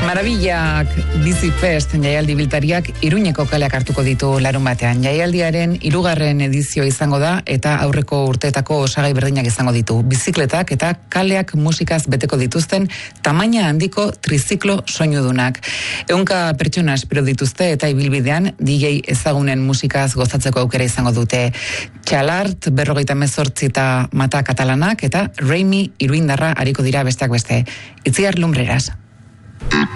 Maravillak Bizi Fest jaialdi biltariak Iruñeko kaleak hartuko ditu larunbatean. Jaialdiaren 3. edizioa izango da eta aurreko urteetako osagai berdinak izango ditu. Bizikletak eta kaleak musikaz beteko dituzten tamaina handiko triziklo soinudunak. 100 pertsona espero dituzte eta ibilbidean DJ ezagunen musikaz gozatzeko aukera izango dute. Txalart, 58 eta Mata Katalanak eta Raimi Iruindarra ariko dira besteak beste. Itziar Lumbreras.